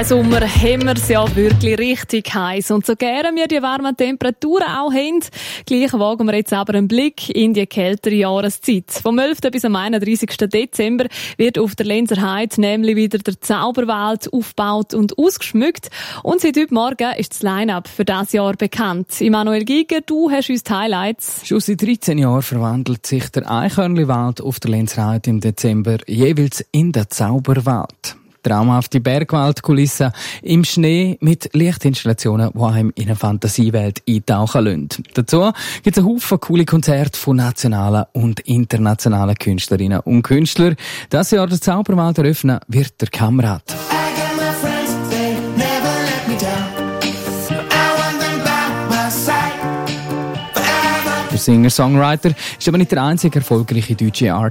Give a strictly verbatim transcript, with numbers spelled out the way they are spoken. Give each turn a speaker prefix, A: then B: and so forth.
A: Sommer haben wir es ja wirklich richtig heiß. Und so gerne wir die warmen Temperaturen auch haben, gleich wagen wir jetzt aber einen Blick in die kältere Jahreszeit. Vom elften bis am einunddreißigsten Dezember wird auf der Lenzer Heide nämlich wieder der Zauberwald aufgebaut und ausgeschmückt. Und seit heute Morgen ist das Line-Up für dieses Jahr bekannt. Immanuel Giger, du hast uns die Highlights.
B: Schon seit dreizehn Jahren verwandelt sich der Eichhörnliwald auf der Lenzer Heide im Dezember jeweils in den Zauberwald. Traumhafte Bergwaldkulissen im Schnee mit Lichtinstallationen, die einem in eine Fantasiewelt eintauchen lassen. Dazu gibt es einen Haufen coole Konzerte von nationalen und internationalen Künstlerinnen und Künstlern. Das Jahr der Zauberwald eröffnen wird der Kamerad. Der Singer-Songwriter ist aber nicht der einzige erfolgreiche deutsche Artist.